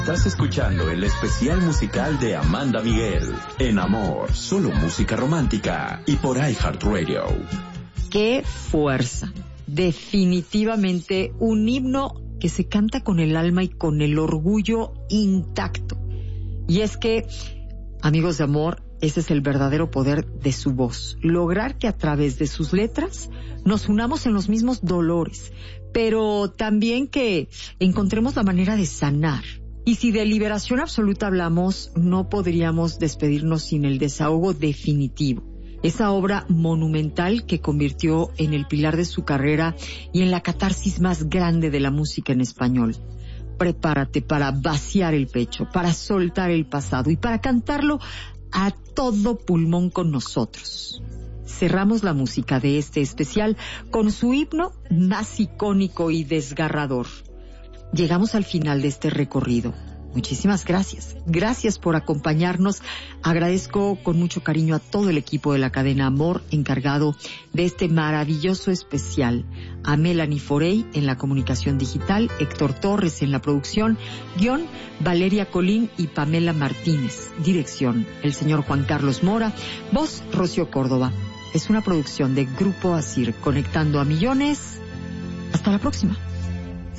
Estás escuchando el especial musical de Amanda Miguel en Amor, solo música romántica y por iHeartRadio. ¡Qué fuerza! Definitivamente un himno que se canta con el alma y con el orgullo intacto. Y es que, amigos de Amor, ese es el verdadero poder de su voz. Lograr que a través de sus letras nos unamos en los mismos dolores, pero también que encontremos la manera de sanar. Y si de liberación absoluta hablamos, no podríamos despedirnos sin el desahogo definitivo. Esa obra monumental que convirtió en el pilar de su carrera y en la catarsis más grande de la música en español. Prepárate para vaciar el pecho, para soltar el pasado y para cantarlo a todo pulmón con nosotros. Cerramos la música de este especial con su himno más icónico y desgarrador. Llegamos al final de este recorrido. Muchísimas gracias. Gracias por acompañarnos. Agradezco con mucho cariño a todo el equipo de la cadena Amor encargado de este maravilloso especial. A Melanie Forey en la comunicación digital, Héctor Torres en la producción, guión Valeria Colín y Pamela Martínez. Dirección el señor Juan Carlos Mora. Voz Rocío Córdoba. Es una producción de Grupo Asir, conectando a millones. Hasta la próxima.